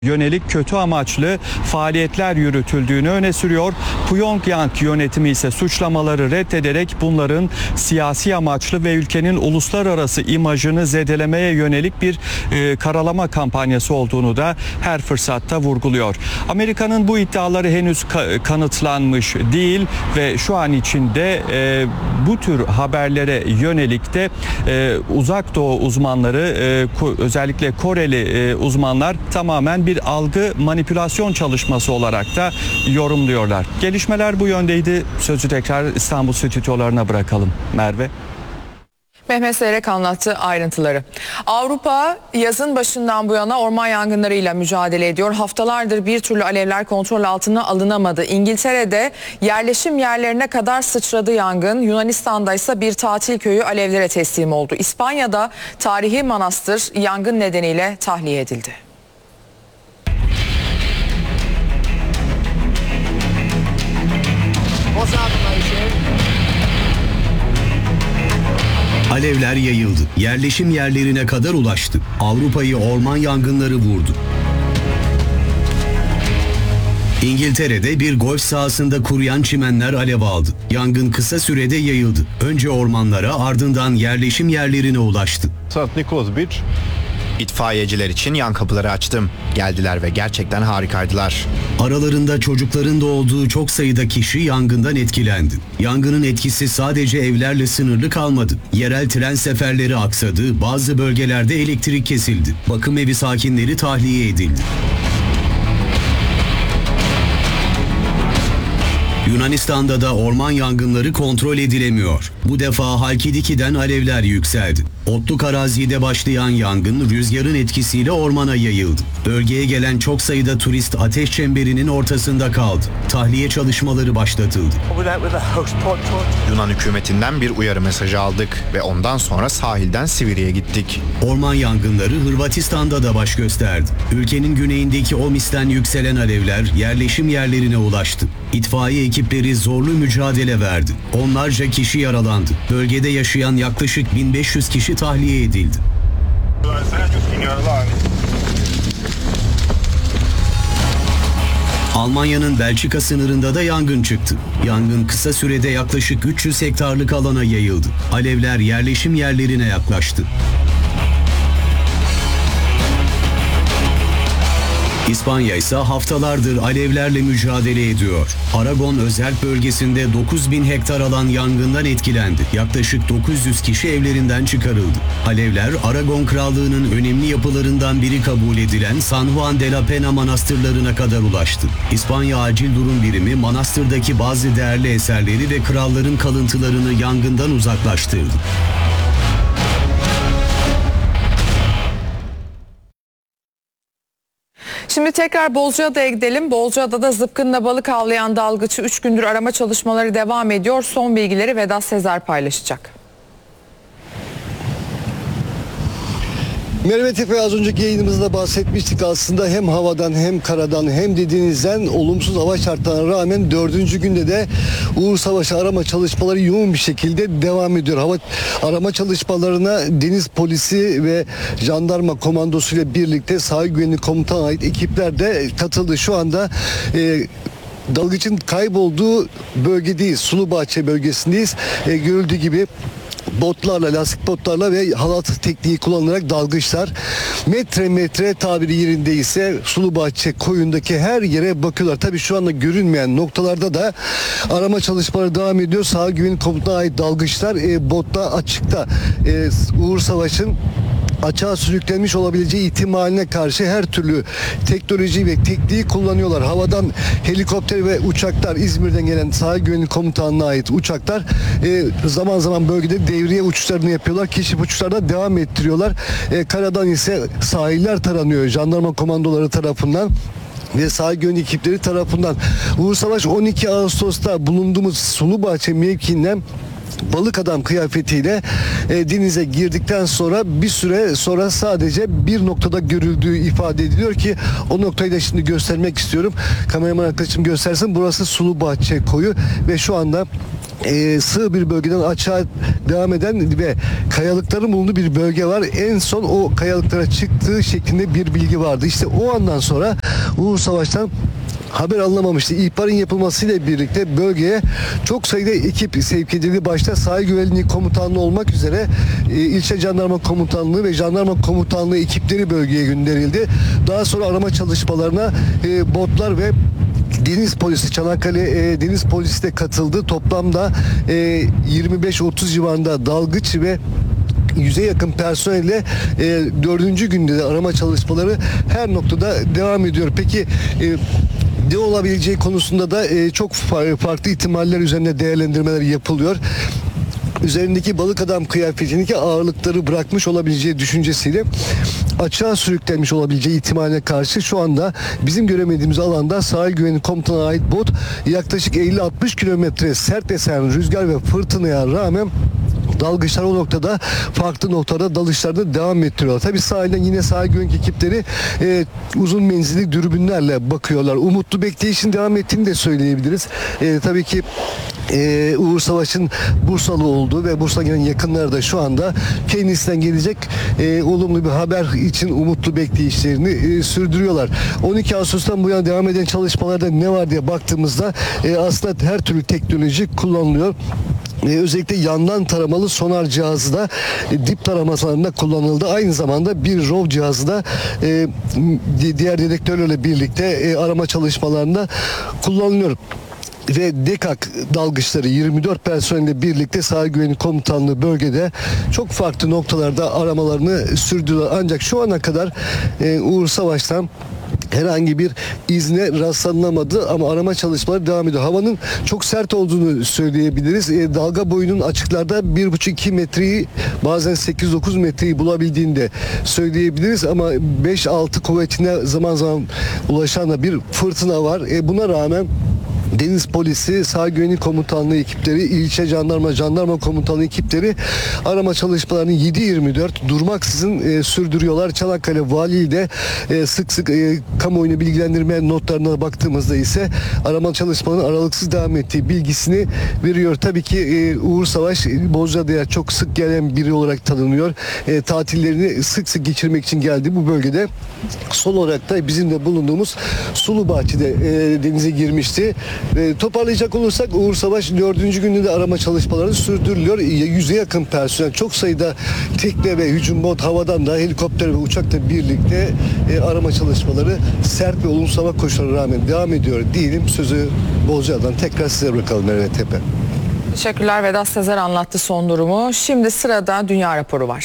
yönelik kötü amaçlı faaliyetler yürütüldüğünü öne sürüyor. Pyongyang yönetimi ise suçlamaları reddederek bunların siyasi amaçlı ve ülkenin uluslararası imajını zedelemeye yönelik bir karalama kampanyası olduğunu da her fırsatta vurguluyor. Amerika'nın bu iddiaları henüz kanıtlanmış değil ve şu an içinde bu tür haberlere yönelik de Uzak Doğu uzmanları, özellikle Koreli uzmanlar tamamen bir algı manipülasyon çalışması olarak da yorumluyorlar. Gelişmeler bu yöndeydi. Sözü tekrar İstanbul stüdyolarına bırakalım. Merve. Mehmet Seyrek anlattı ayrıntıları. Avrupa yazın başından bu yana orman yangınlarıyla mücadele ediyor. Haftalardır bir türlü alevler kontrol altına alınamadı. İngiltere'de yerleşim yerlerine kadar sıçradı yangın. Yunanistan'da ise bir tatil köyü alevlere teslim oldu. İspanya'da tarihi manastır yangın nedeniyle tahliye edildi. Alevler yayıldı. Yerleşim yerlerine kadar ulaştı. Avrupa'yı orman yangınları vurdu. İngiltere'de bir golf sahasında kuruyan çimenler alev aldı. Yangın kısa sürede yayıldı. Önce ormanlara, ardından yerleşim yerlerine ulaştı. St. Nicholas Beach. İtfaiyeciler için yan kapıları açtım. Geldiler ve gerçekten harikaydılar. Aralarında çocukların da olduğu çok sayıda kişi yangından etkilendi. Yangının etkisi sadece evlerle sınırlı kalmadı. Yerel tren seferleri aksadı, bazı bölgelerde elektrik kesildi. Bakım evi sakinleri tahliye edildi. Yunanistan'da da orman yangınları kontrol edilemiyor. Bu defa Halkidiki'den alevler yükseldi. Otluk arazide başlayan yangın rüzgarın etkisiyle ormana yayıldı. Bölgeye gelen çok sayıda turist ateş çemberinin ortasında kaldı. Tahliye çalışmaları başlatıldı. Yunan hükümetinden bir uyarı mesajı aldık ve ondan sonra sahilden Sivirya'ya gittik. Orman yangınları Hırvatistan'da da baş gösterdi. Ülkenin güneyindeki Omis'ten yükselen alevler yerleşim yerlerine ulaştı. İtfaiye ekipleri zorlu mücadele verdi. Onlarca kişi yaralandı. Bölgede yaşayan yaklaşık 1500 kişi tahliye edildi. Almanya'nın Belçika sınırında da yangın çıktı. Yangın kısa sürede yaklaşık 300 hektarlık alana yayıldı. Alevler yerleşim yerlerine yaklaştı. İspanya ise haftalardır alevlerle mücadele ediyor. Aragon özerk bölgesinde 9000 hektar alan yangından etkilendi. Yaklaşık 900 kişi evlerinden çıkarıldı. Alevler Aragon Krallığı'nın önemli yapılarından biri kabul edilen San Juan de la Pena manastırlarına kadar ulaştı. İspanya Acil Durum Birimi manastırdaki bazı değerli eserleri ve kralların kalıntılarını yangından uzaklaştırdı. Şimdi tekrar Bozcaada'ya gidelim. Bozcaada'da zıpkınla balık avlayan dalgıçı 3 gündür arama çalışmaları devam ediyor. Son bilgileri Vedat Sezer paylaşacak. Merve Tepe, az önceki yayınımızda bahsetmiştik aslında, hem havadan hem karadan hem de denizden olumsuz hava şartlarına rağmen 4. günde de Uğur Savaşı arama çalışmaları yoğun bir şekilde devam ediyor. Arama çalışmalarına deniz polisi ve jandarma komandosu ile birlikte sahil güvenlik komutanına ait ekipler de katıldı. Şu anda dalgıçın kaybolduğu bölgedeyiz. Sulubahçe bölgesindeyiz. Görüldüğü gibi botlarla, lastik botlarla ve halat tekniği kullanılarak dalgıçlar metre metre, tabiri yerinde ise Sulubahçe koyundaki her yere bakıyorlar. Tabii şu anda görünmeyen noktalarda da arama çalışmaları devam ediyor. Sahil Güvenlik Komutanı'na ait dalgıçlar botta açıkta Uğur Savaş'ın açığa sürüklenmiş olabileceği ihtimaline karşı her türlü teknoloji ve tekniği kullanıyorlar. Havadan helikopter ve uçaklar, İzmir'den gelen Sahil Güvenlik Komutanlığı'na ait uçaklar zaman zaman bölgede devriye uçuşlarını yapıyorlar. Keşif uçuşlarına devam ettiriyorlar. Karadan ise sahiller taranıyor jandarma komandoları tarafından ve sahil güvenlik ekipleri tarafından. Uğur Savaş 12 Ağustos'ta bulunduğumuz Sulubahçe mevkiinden balık adam kıyafetiyle denize girdikten sonra bir süre sonra sadece bir noktada görüldüğü ifade ediliyor ki o noktayı da şimdi göstermek istiyorum. Kameraman arkadaşım göstersin. Burası Sulubahçe Koyu ve şu anda sığ bir bölgeden açığa devam eden ve kayalıkların bulunduğu bir bölge var. En son o kayalıklara çıktığı şeklinde bir bilgi vardı. İşte o andan sonra Uğur Savaş'tan haber alınamamıştı. İhbarın yapılmasıyla birlikte bölgeye çok sayıda ekip sevk edildi. Başta sahil güvenliği komutanlığı olmak üzere ilçe jandarma komutanlığı ve jandarma komutanlığı ekipleri bölgeye gönderildi. Daha sonra arama çalışmalarına botlar ve Deniz Polisi, Çanakkale Deniz Polisi de katıldı. Toplamda 25-30 civarında dalgıç ve 100'e yakın personelle 4. günde de arama çalışmaları her noktada devam ediyor. Peki ne olabileceği konusunda da çok farklı ihtimaller üzerine değerlendirmeler yapılıyor. Üzerindeki balık adam kıyafetindeki ağırlıkları bırakmış olabileceği düşüncesiyle açığa sürüklenmiş olabileceği ihtimaline karşı şu anda bizim göremediğimiz alanda sahil güvenlik komutanına ait bot yaklaşık 50-60 kilometre sert esen rüzgar ve fırtınaya rağmen dalgıçlar o noktada farklı noktada dalışlarını devam ettiriyorlar. Tabii sahilden yine sahil güvenlik ekipleri uzun menzilli dürbünlerle bakıyorlar. Umutlu bekleyişin devam ettiğini de söyleyebiliriz. Tabii ki Uğur Savaş'ın Bursalı olduğu ve Bursa'ya gelen yakınları da şu anda kendisinden gelecek olumlu bir haber için umutlu bekleyişlerini sürdürüyorlar. 12 Ağustos'tan bu yana devam eden çalışmalarda ne var diye baktığımızda aslında her türlü teknoloji kullanılıyor. Özellikle yandan taramalı sonar cihazı da dip taramalarında kullanıldı. Aynı zamanda bir ROV cihazı da diğer dedektörlerle birlikte arama çalışmalarında kullanılıyor. Ve DEKAK dalgıçları 24 personelle birlikte sahil güvenlik komutanlığı bölgede çok farklı noktalarda aramalarını sürdürüyorlar. Ancak şu ana kadar Uğur Savaş'tan herhangi bir izne rastlanamadı ama arama çalışmaları devam ediyor. Havanın çok sert olduğunu söyleyebiliriz. Dalga boyunun açıklarda 1,5-2 metreyi bazen 8-9 metreyi bulabildiğini de söyleyebiliriz ama 5-6 kuvvetine zaman zaman ulaşan da bir fırtına var. Buna rağmen Deniz Polisi, Sahil Güvenlik Komutanlığı ekipleri, ilçe jandarma komutanlığı ekipleri arama çalışmalarını 7/24 durmaksızın sürdürüyorlar. Çanakkale Valiliği de sık sık kamuoyunu bilgilendirme notlarına baktığımızda ise arama çalışmalarının aralıksız devam ettiği bilgisini veriyor. Tabii ki Uğur Savaş Bozcaada'ya çok sık gelen biri olarak tanınıyor. Tatillerini sık sık geçirmek için geldi bu bölgede. Son olarak da bizim de bulunduğumuz Sulubahçe'de denize girmişti. Toparlayacak olursak Uğur Savaş 4. günde de arama çalışmaları sürdürülüyor. 100'e yakın personel, çok sayıda tekne ve hücum bot, havadan da helikopter ve uçakla birlikte arama çalışmaları sert ve olumsuz hava koşullarına rağmen devam ediyor diyelim. Sözü Bozcaada'dan tekrar size bırakalım Merve Tepe. Teşekkürler. Vedat Sezer anlattı son durumu. Şimdi sırada dünya raporu var.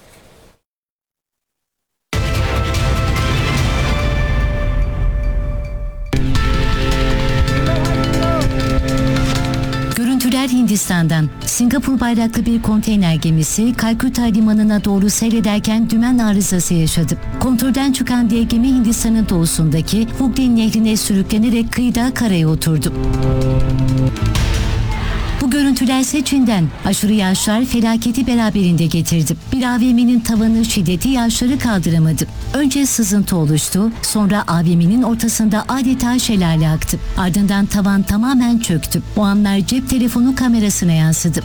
Görüntüler Hindistan'dan. Singapur bayraklı bir konteyner gemisi Kalkutta limanına doğru seyrederken dümen arızası yaşadı. Kontrolden çıkan dev gemi Hindistan'ın doğusundaki Hooghly Nehri'ne sürüklenerek kıyıda karaya oturdu. Bu görüntüler Çin'den. Aşırı yağışlar felaketi beraberinde getirdi. Bir AVM'nin tavanı şiddetli yağışları kaldıramadı. Önce sızıntı oluştu, sonra AVM'nin ortasında adeta şelale aktı. Ardından tavan tamamen çöktü. O anlar cep telefonu kamerasına yansıdı.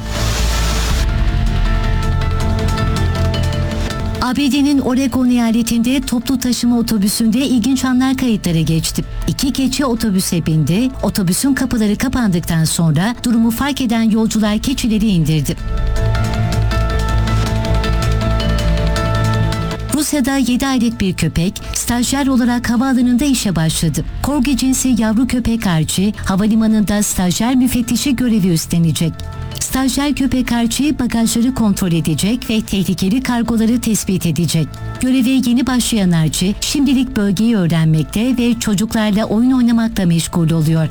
ABD'nin Oregon eyaletinde toplu taşıma otobüsünde ilginç anlar kayıtlara geçti. 2 keçi otobüse bindi. Otobüsün kapıları kapandıktan sonra durumu fark eden yolcular keçileri indirdi. Rusya'da 7 aylık bir köpek stajyer olarak havaalanında işe başladı. Korgi cinsi yavru köpek Archie havalimanında stajyer müfettişi görevi üstlenecek. Stajyer köpek Archie bagajları kontrol edecek ve tehlikeli kargoları tespit edecek. Göreve yeni başlayan Archie şimdilik bölgeyi öğrenmekte ve çocuklarla oyun oynamakla meşgul oluyor.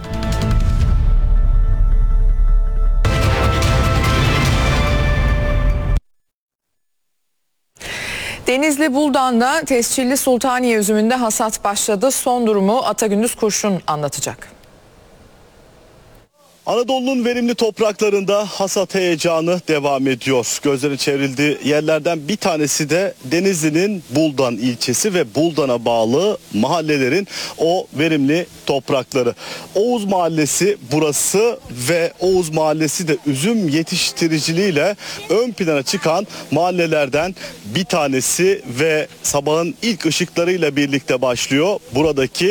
Denizli Buldan'da tescilli Sultaniye üzümünde hasat başladı. Son durumu Atagündüz Kurşun anlatacak. Anadolu'nun verimli topraklarında hasat heyecanı devam ediyor. Gözlerin çevrildiği yerlerden bir tanesi de Denizli'nin Buldan ilçesi ve Buldan'a bağlı mahallelerin o verimli toprakları. Oğuz Mahallesi burası ve Oğuz Mahallesi de üzüm yetiştiriciliğiyle ön plana çıkan mahallelerden bir tanesi ve sabahın ilk ışıklarıyla birlikte başlıyor buradaki